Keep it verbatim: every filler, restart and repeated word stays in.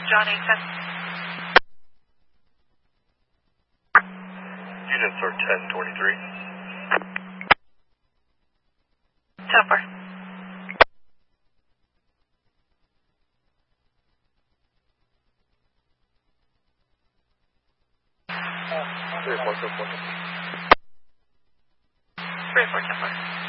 John eight ten. Units are ten twenty-three. ten four. Three four ten four. three four ten four.